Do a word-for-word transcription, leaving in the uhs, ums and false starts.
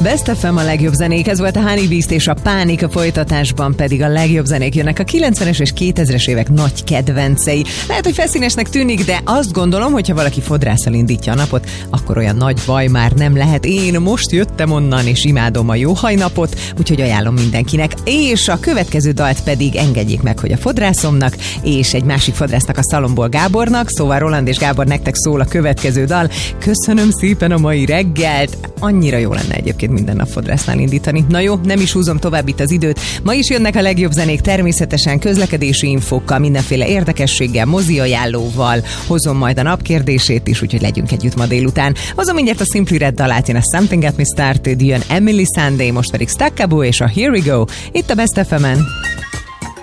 Best ef em a legjobb zenék, ez volt a Honey Beast és a Pánik, a folytatásban pedig a legjobb zenék jönnek a kilencvenes és kétezres évek nagy kedvencei. Lehet, hogy feszínesnek tűnik, de azt gondolom, hogy ha valaki fodrásszal indítja a napot, akkor olyan nagy baj már nem lehet. Én most jöttem onnan, és imádom a jóhajnapot, úgyhogy ajánlom mindenkinek. És a következő dalt pedig engedjék meg, hogy a fodrászomnak és egy másik fodrásznak, a Szalomból Gábornak, szóval Roland és Gábor, nektek szól a következő dal. Köszönöm szépen a mai reggelt. Annyira jó lenne egyébként minden nap fodrásznál indítani. Na jó, nem is húzom tovább itt az időt. Ma is jönnek a legjobb zenék, természetesen közlekedési infókkal, mindenféle érdekességgel, mozi ajánlóval. Hozom majd a napkérdését is, úgyhogy legyünk együtt ma délután. Hozom mindjárt a Simply Red dalát, jön a Something Got Me Started, jön Emily Sunday, most pedig Stackabo és a Here We Go. Itt a Best ef emen.